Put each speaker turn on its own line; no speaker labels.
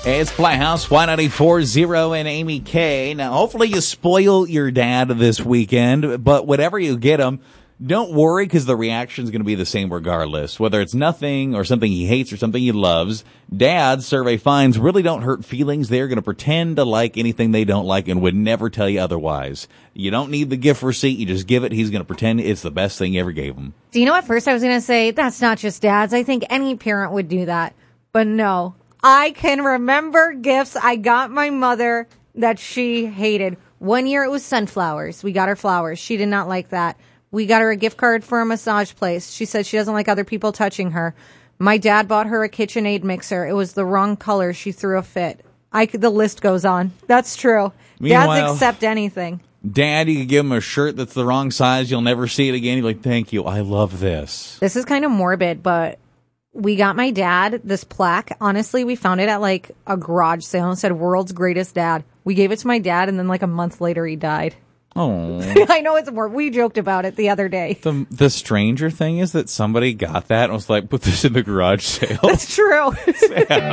Hey, it's Playhouse Y94.0 and Amy K. Now, hopefully you spoil your dad this weekend, but whatever you get him, don't worry because the reaction is going to be the same regardless. Whether it's nothing or something he hates or something he loves, dads, survey finds, really don't hurt feelings. They're going to pretend to like anything they don't like and would never tell you otherwise. You don't need the gift receipt. You just give it. He's going to pretend it's the best thing you ever gave him.
Do you know at first I was going to say, that's not just dads. I think any parent would do that. But no. I can remember gifts I got my mother that she hated. One year it was sunflowers. We got her flowers. She did not like that. We got her a gift card for a massage place. She said she doesn't like other people touching her. My dad bought her a KitchenAid mixer. It was the wrong color. She threw a fit. The list goes on. That's true. Dads accept anything.
Dad, you could give him a shirt that's the wrong size. You'll never see it again. You're like, thank you. I love this.
This is kind of morbid, but we got my dad this plaque. Honestly, we found it at like a garage sale and said world's greatest dad. We gave it to my dad and then like a month later he died.
Oh,
I know it's more. We joked about it the other day.
The stranger thing is that somebody got that and was like, put this in the garage sale.
That's true.